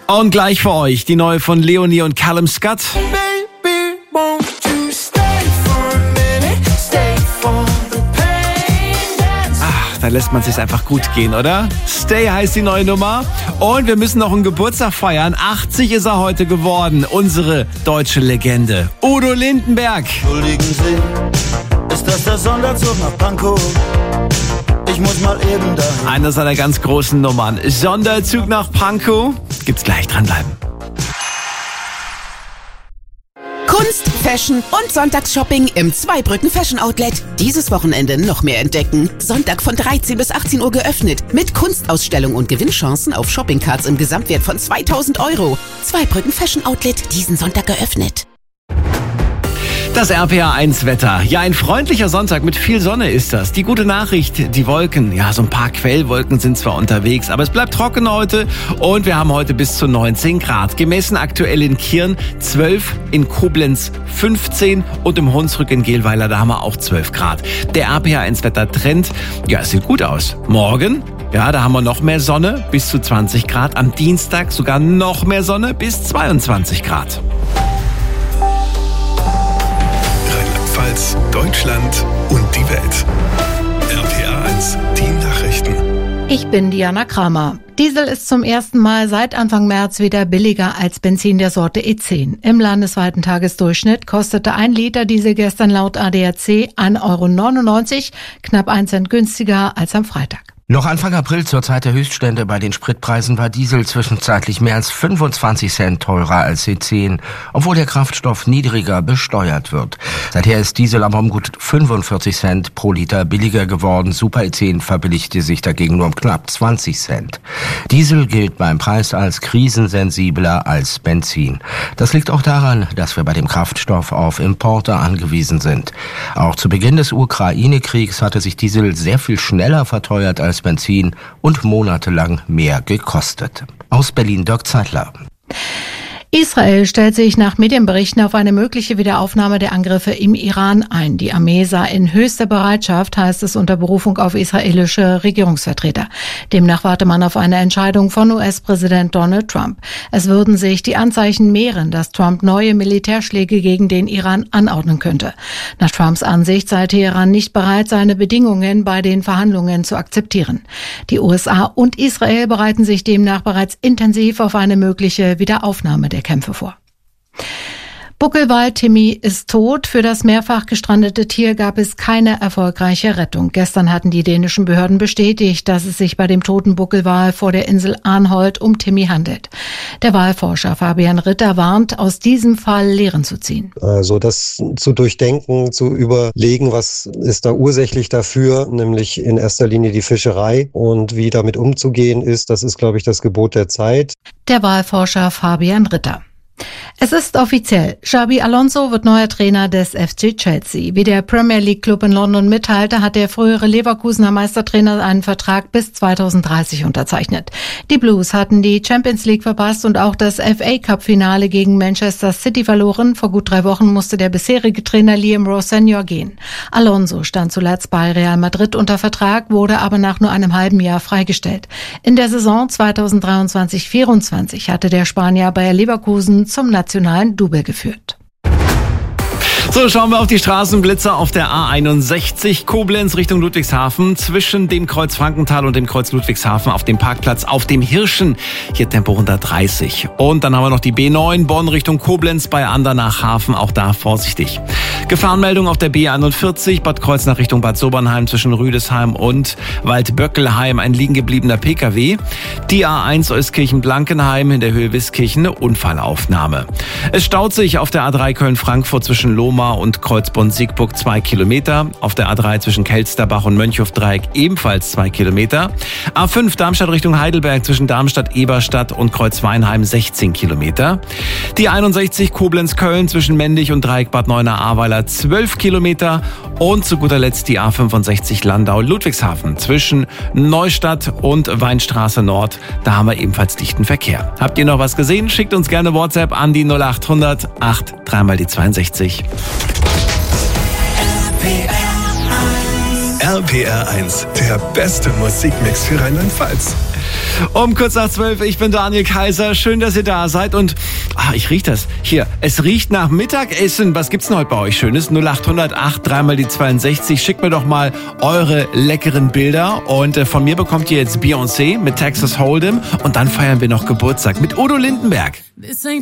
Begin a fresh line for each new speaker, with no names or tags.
Und gleich für euch die neue von Leonie und Callum Scott.
Baby, won't you stay for a minute, stay for the pain.
Da lässt man sich's einfach gut gehen, oder? Stay heißt die neue Nummer. Und wir müssen noch einen Geburtstag feiern. 80 ist er heute geworden. Unsere deutsche Legende. Udo Lindenberg.
Entschuldigen Sie, ist das der Sonderzug nach Pankow? Ich muss mal eben dahin.
Einer seiner ganz großen Nummern. Sonderzug nach Pankow. Gibt's gleich, dranbleiben.
Kunst, Fashion und Sonntagsshopping im Zweibrücken Fashion Outlet. Dieses Wochenende noch mehr entdecken. Sonntag von 13 bis 18 Uhr geöffnet. Mit Kunstausstellung und Gewinnchancen auf Shoppingcards im Gesamtwert von 2.000 €. Zweibrücken Fashion Outlet, diesen Sonntag geöffnet.
Das RPA1-Wetter. Ja, ein freundlicher Sonntag mit viel Sonne ist das. Die gute Nachricht, die Wolken, ja, so ein paar Quellwolken sind zwar unterwegs, aber es bleibt trocken heute und wir haben heute bis zu 19 Grad. Gemessen aktuell in Kirn 12, in Koblenz 15 und im Hunsrück in Gehlweiler, da haben wir auch 12 Grad. Der RPA1-Wetter-Trend, ja, es sieht gut aus. Morgen, ja, da haben wir noch mehr Sonne, bis zu 20 Grad. Am Dienstag sogar noch mehr Sonne, bis 22 Grad.
Deutschland und die Welt. RPA1, die Nachrichten.
Ich bin Diana Kramer. Diesel ist zum ersten Mal seit Anfang März wieder billiger als Benzin der Sorte E10. Im landesweiten Tagesdurchschnitt kostete 1 Liter Diesel gestern laut ADAC 1,99 €, knapp 1 Cent günstiger als am Freitag.
Noch Anfang April zur Zeit der Höchststände bei den Spritpreisen war Diesel zwischenzeitlich mehr als 25 Cent teurer als E10, obwohl der Kraftstoff niedriger besteuert wird. Seither ist Diesel aber um gut 45 Cent pro Liter billiger geworden. Super E10 verbilligte sich dagegen nur um knapp 20 Cent. Diesel gilt beim Preis als krisensensibler als Benzin. Das liegt auch daran, dass wir bei dem Kraftstoff auf Importe angewiesen sind. Auch zu Beginn des Ukraine-Kriegs hatte sich Diesel sehr viel schneller verteuert als Benzin und monatelang mehr gekostet. Aus Berlin Dirk Zeitler.
Israel stellt sich nach Medienberichten auf eine mögliche Wiederaufnahme der Angriffe im Iran ein. Die Armee sei in höchster Bereitschaft, heißt es unter Berufung auf israelische Regierungsvertreter. Demnach warte man auf eine Entscheidung von US-Präsident Donald Trump. Es würden sich die Anzeichen mehren, dass Trump neue Militärschläge gegen den Iran anordnen könnte. Nach Trumps Ansicht sei Teheran nicht bereit, seine Bedingungen bei den Verhandlungen zu akzeptieren. Die USA und Israel bereiten sich demnach bereits intensiv auf eine mögliche Wiederaufnahme der Kämpfe vor. Buckelwal Timmy ist tot. Für das mehrfach gestrandete Tier gab es keine erfolgreiche Rettung. Gestern hatten die dänischen Behörden bestätigt, dass es sich bei dem toten Buckelwal vor der Insel Arnholt um Timmy handelt. Der Walforscher Fabian Ritter warnt, aus diesem Fall Lehren zu ziehen.
Also das zu durchdenken, zu überlegen, was ist da ursächlich dafür, nämlich in erster Linie die Fischerei und wie damit umzugehen ist, das ist, glaube ich, das Gebot der Zeit.
Der Walforscher Fabian Ritter. Es ist offiziell. Xabi Alonso wird neuer Trainer des FC Chelsea. Wie der Premier League Club in London mitteilte, hat der frühere Leverkusener Meistertrainer einen Vertrag bis 2030 unterzeichnet. Die Blues hatten die Champions League verpasst und auch das FA Cup Finale gegen Manchester City verloren. Vor gut 3 Wochen musste der bisherige Trainer Liam Rossenior gehen. Alonso stand zuletzt bei Real Madrid unter Vertrag, wurde aber nach nur einem halben Jahr freigestellt. In der Saison 2023/24 hatte der Spanier Bayer Leverkusen zum nationalen Double geführt.
So, schauen wir auf die Straßenblitzer auf der A61 Koblenz Richtung Ludwigshafen zwischen dem Kreuz Frankenthal und dem Kreuz Ludwigshafen auf dem Parkplatz auf dem Hirschen. Hier Tempo 130. Und dann haben wir noch die B9 Bonn Richtung Koblenz bei Andernach-Hafen. Auch da vorsichtig. Gefahrenmeldung auf der B41 Bad Kreuznach Richtung Bad Sobernheim zwischen Rüdesheim und Waldböckelheim. Ein liegen gebliebener Pkw. Die A1 Euskirchen-Blankenheim in der Höhe Wiskirchen eine Unfallaufnahme. Es staut sich auf der A3 Köln-Frankfurt zwischen Lohmar und Kreuzbonn-Siegburg 2 Kilometer. Auf der A3 zwischen Kelsterbach und Mönchhofdreieck ebenfalls 2 Kilometer. A5 Darmstadt Richtung Heidelberg zwischen Darmstadt-Eberstadt und Kreuzweinheim 16 Kilometer. Die 61 Koblenz-Köln zwischen Mendig und Dreieck Bad Neuenahr-Ahrweiler 12 Kilometer. Und zu guter Letzt die A65 Landau-Ludwigshafen zwischen Neustadt und Weinstraße Nord. Da haben wir ebenfalls dichten Verkehr. Habt ihr noch was gesehen? Schickt uns gerne WhatsApp an die 0800 8 3 mal die 62.
RPR1, der beste Musikmix für Rheinland-Pfalz.
Um kurz nach 12, ich bin Daniel Kaiser. Schön, dass ihr da seid. Und ich rieche das. Hier, es riecht nach Mittagessen. Was gibt's denn heute bei euch Schönes? 0808 3 die 62. Schickt mir doch mal eure leckeren Bilder. Und von mir bekommt ihr jetzt Beyoncé mit Texas Hold'em. Und dann feiern wir noch Geburtstag mit Udo Lindenberg.